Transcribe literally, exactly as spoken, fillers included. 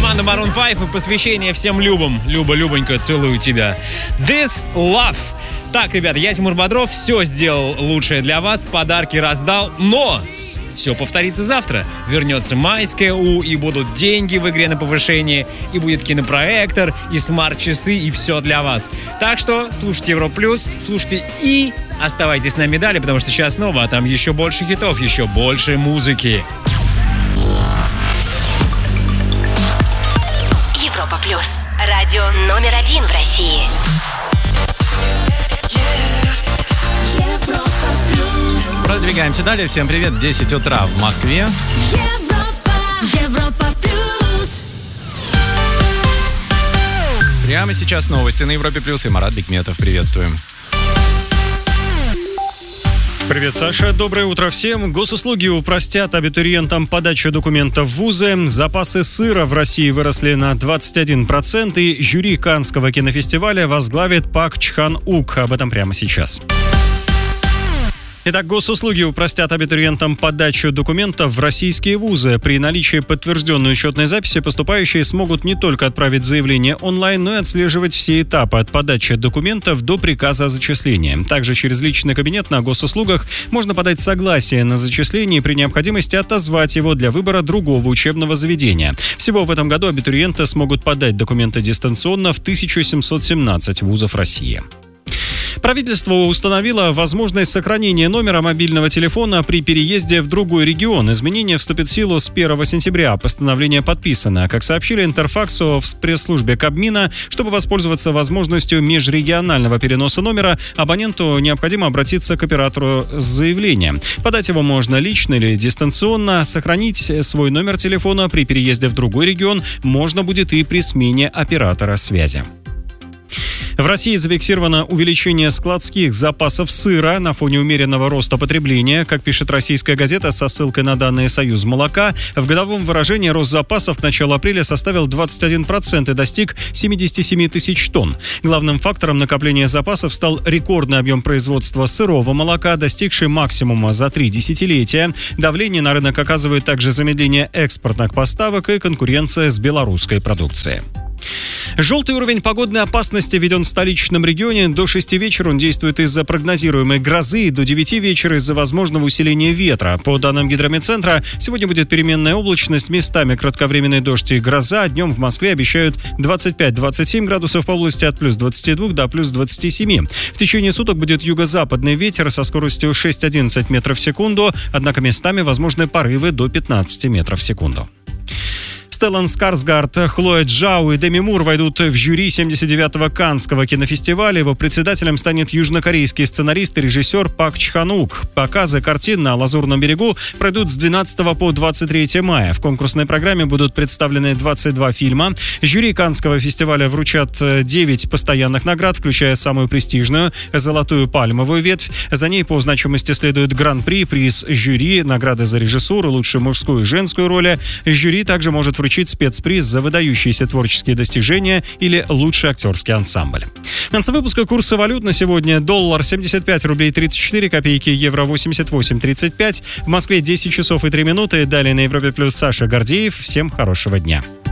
Команда Maroon пять и посвящение всем Любам. Люба, Любонька, целую тебя. This Love. Так, ребята, я Тимур Бодров, все сделал лучшее для вас, подарки раздал, но все повторится завтра. Вернется майская У, и будут деньги в игре на повышение, и будет кинопроектор, и смарт-часы, и все для вас. Так что слушайте Европа Плюс, слушайте и оставайтесь с нами далее, потому что сейчас снова, а там еще больше хитов, еще больше музыки. Европа Плюс. Радио номер один в России. Продвигаемся далее. Всем привет. десять утра в Москве. Европа, Европа Плюс. Прямо сейчас новости на Европе Плюс и Марат Бекметов. Приветствуем. Привет, Саша. Доброе утро всем. Госуслуги упростят абитуриентам подачу документов в вузы. Запасы сыра в России выросли на двадцать один процент, и жюри Каннского кинофестиваля возглавит Пак Чхан Ук. Об этом прямо сейчас. Итак, госуслуги упростят абитуриентам подачу документов в российские вузы. При наличии подтвержденной учетной записи поступающие смогут не только отправить заявление онлайн, но и отслеживать все этапы от подачи документов до приказа о зачислении. Также через личный кабинет на госуслугах можно подать согласие на зачисление и при необходимости отозвать его для выбора другого учебного заведения. Всего в этом году абитуриенты смогут подать документы дистанционно в тысяча семьсот семнадцать вузов России. Правительство установило возможность сохранения номера мобильного телефона при переезде в другой регион. Изменение вступит в силу с первого сентября. Постановление подписано. Как сообщили Интерфаксу в пресс-службе Кабмина, чтобы воспользоваться возможностью межрегионального переноса номера, абоненту необходимо обратиться к оператору с заявлением. Подать его можно лично или дистанционно. Сохранить свой номер телефона при переезде в другой регион можно будет и при смене оператора связи. В России зафиксировано увеличение складских запасов сыра на фоне умеренного роста потребления. Как пишет российская газета со ссылкой на данные Союз молока, в годовом выражении рост запасов к началу апреля составил двадцать один процент и достиг семьдесят семь тысяч тонн. Главным фактором накопления запасов стал рекордный объем производства сырого молока, достигший максимума за три десятилетия. Давление на рынок оказывает также замедление экспортных поставок и конкуренция с белорусской продукцией. Желтый уровень погодной опасности введен в столичном регионе. До шести вечера он действует из-за прогнозируемой грозы, до девяти вечера из-за возможного усиления ветра. По данным Гидрометцентра, сегодня будет переменная облачность, местами кратковременный дождь и гроза. Днем в Москве обещают двадцать пять - двадцать семь градусов по области, от плюс двадцати двух до плюс двадцати семи. В течение суток будет юго-западный ветер со скоростью шесть - одиннадцать метров в секунду, однако местами возможны порывы до пятнадцати метров в секунду. Стеллан Скарсгард, Хлоя Джао и Деми Мур войдут в жюри семьдесят девятого Каннского кинофестиваля. Его председателем станет южнокорейский сценарист и режиссер Пак Чхан Ук. Показы картин на Лазурном берегу пройдут с двенадцатого по двадцать третье мая. В конкурсной программе будут представлены двадцать два фильма. Жюри Каннского фестиваля вручат девять постоянных наград, включая самую престижную – «Золотую пальмовую ветвь». За ней по значимости следует гран-при, приз жюри, награды за режиссуру, лучшую мужскую и женскую роли. Жюри также может вручить спецприз за выдающиеся творческие достижения или лучший актерский ансамбль. В конце выпуска курсы валют на сегодня: доллар семьдесят пять рублей тридцать четыре копейки, евро восемьдесят восемь тридцать пять. В Москве десять часов и три минуты. Далее на Европе Плюс Саша Гордеев. Всем хорошего дня.